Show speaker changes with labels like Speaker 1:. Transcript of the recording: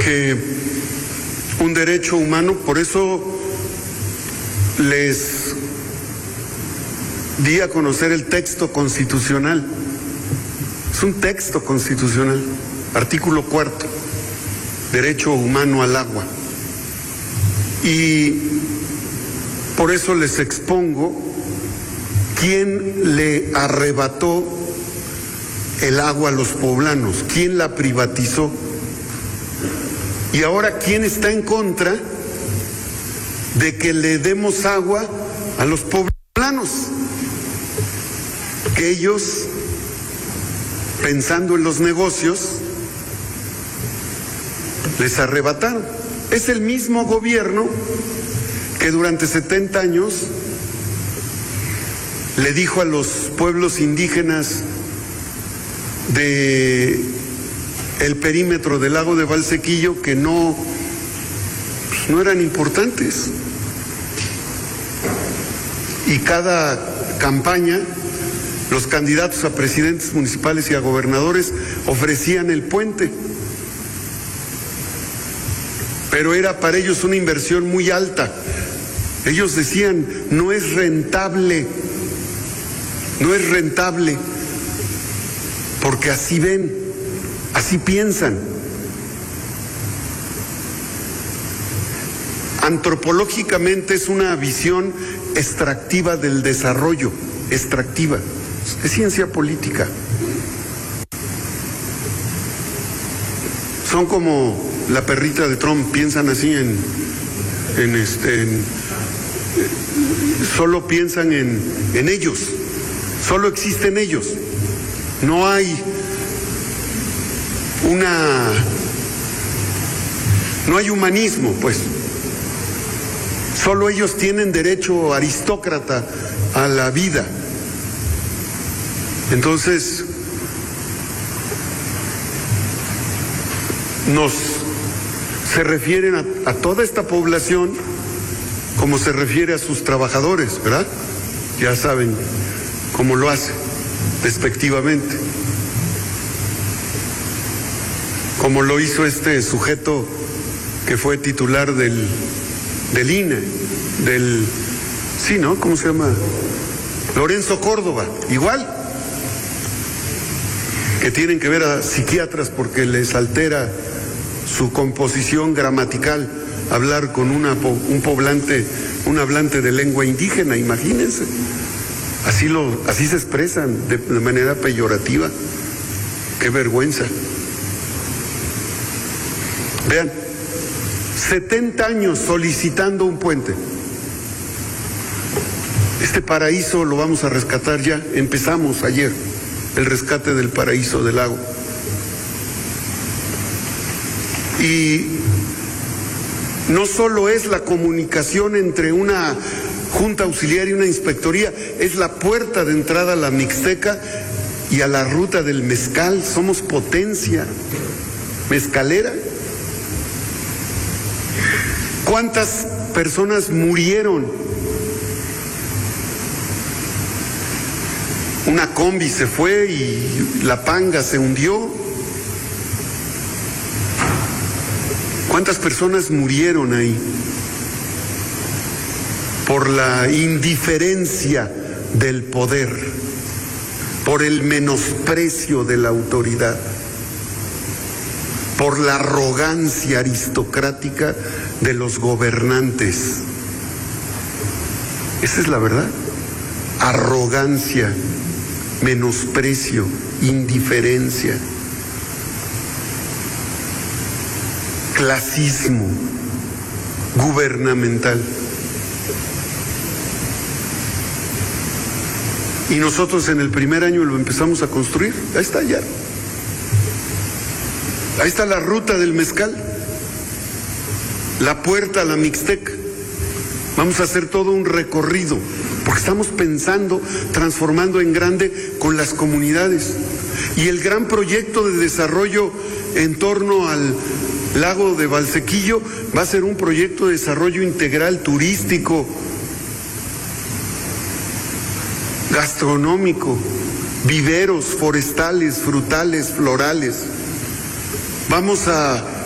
Speaker 1: que un derecho humano, por eso les di a conocer el texto constitucional. Es un texto constitucional, artículo 4, derecho humano al agua. Y por eso les expongo quién le arrebató el agua a los poblanos, quién la privatizó. Y ahora, ¿quién está en contra de que le demos agua a los poblanos? Que ellos, pensando en los negocios, les arrebataron. Es el mismo gobierno que durante 70 años le dijo a los pueblos indígenas de el perímetro del lago de Valsequillo que no eran importantes. Y cada campaña los candidatos a presidentes municipales y a gobernadores ofrecían el puente, pero era para ellos una inversión muy alta. Ellos decían, no es rentable, porque así ven, así piensan. Antropológicamente es una visión extractiva del desarrollo, extractiva, es ciencia política. Son como la perrita de Trump, piensan así solo piensan en ellos, solo existen ellos. No hay humanismo, pues. Solo ellos tienen derecho aristócrata a la vida. Entonces, se refieren a toda esta población como se refiere a sus trabajadores, ¿verdad? Ya saben cómo lo hace, despectivamente. Como lo hizo este sujeto que fue titular del INE, sí, ¿no? ¿Cómo se llama? Lorenzo Córdoba, igual. Que tienen que ver a psiquiatras porque les altera su composición gramatical hablar con un hablante de lengua indígena, imagínense. Así se expresan de manera peyorativa. Qué vergüenza. Vean, 70 años solicitando un puente. Este paraíso lo vamos a rescatar ya. Empezamos ayer el rescate del paraíso del lago. Y no solo es la comunicación entre una junta auxiliar y una inspectoría, es la puerta de entrada a la Mixteca y a la ruta del mezcal. Somos potencia mezcalera. ¿Cuántas personas murieron? Una combi se fue y la Panga se hundió. ¿Cuántas personas murieron ahí? Por la indiferencia del poder, por el menosprecio de la autoridad, por la arrogancia aristocrática de los gobernantes. Esa es la verdad. Arrogancia, menosprecio, indiferencia, clasismo gubernamental. Y nosotros en el primer año lo empezamos a construir. Ahí está ya. Ahí está la ruta del mezcal, la puerta a la Mixteca. Vamos a hacer todo un recorrido, porque estamos pensando, transformando en grande con las comunidades. Y el gran proyecto de desarrollo en torno al lago de Valsequillo va a ser un proyecto de desarrollo integral turístico, gastronómico, viveros forestales, frutales, florales. Vamos a